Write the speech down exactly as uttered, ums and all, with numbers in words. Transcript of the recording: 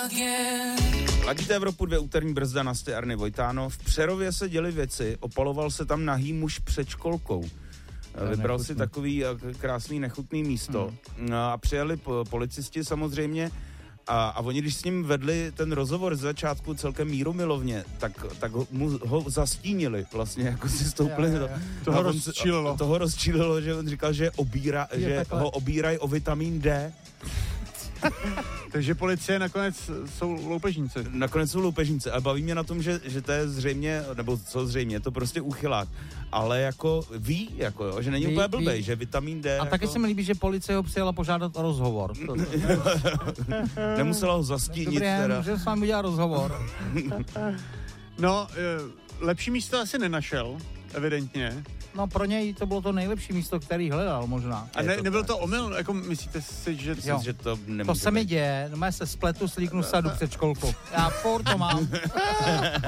Ladíte Evropu dvě, úterní brzda, Nasty, Arny, Vojtánov. V Přerově se děly věci, opaloval se tam nahý muž před školkou. Vybral si takový krásný nechutný místo hmm. a přijeli policisti samozřejmě a, a oni, když s ním vedli ten rozhovor z začátku celkem mírumilovně, tak, tak ho, mu, ho zastínili vlastně, jako si stoupili. Ja, ja, ja. Toho rozčílilo. Toho rozčílilo, že on říkal, že, obíra, že takhle. Ho obírají o vitamin D. Takže policie nakonec jsou loupežníci. Nakonec jsou loupežníci a baví mě na tom, že, že to je zřejmě, nebo co zřejmě, je to prostě úchylák, ale jako ví, jako jo, že není ví, úplně blbej, ví. Že vitamin D. A jako... taky se mi líbí, že policie ho přijela požádat o rozhovor. To, to. Nemusela ho zastínit. Dobrý, teda. můžeme s vámi udělat rozhovor. No, lepší místo asi nenašel, evidentně. No pro něj to bylo to nejlepší místo, který hledal možná. A ne, nebyl to omyl? Jako myslíte si, že, jo. že to nemůže To se mi děje, no já se spletu, slíknu se a jdu před školkou. Já furt to mám.